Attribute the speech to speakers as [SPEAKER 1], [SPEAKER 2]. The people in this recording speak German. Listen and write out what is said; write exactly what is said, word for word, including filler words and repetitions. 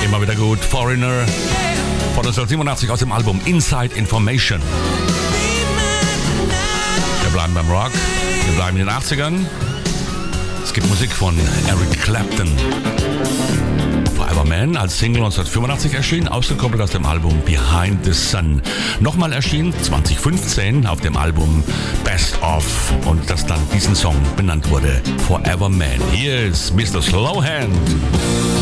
[SPEAKER 1] Immer wieder gut. Foreigner von neunzehnhundertsiebenundachtzig aus dem Album Inside Information. Wir bleiben beim Rock. Wir bleiben in den achtzigern. Es gibt Musik von Eric Clapton. Forever Man als Single neunzehnhundertfünfundachtzig erschienen, ausgekoppelt aus dem Album Behind the Sun. Nochmal erschienen zwanzig fünfzehn auf dem Album Best Of und das dann diesen Song benannt wurde, Forever Man. Hier ist Mister Slowhand.